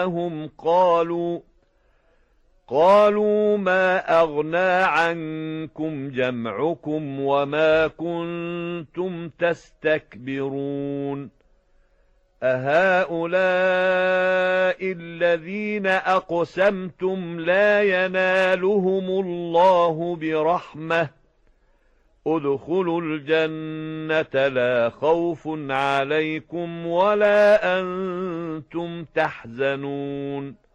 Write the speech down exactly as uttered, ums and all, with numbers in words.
هم قالوا قالوا ما أغنى عنكم جمعكم وما كنتم تستكبرون أهؤلاء الذين أقسمتم لا ينالهم الله برحمة ادخلوا الجنة لا خوف عليكم ولا أنتم تحزنون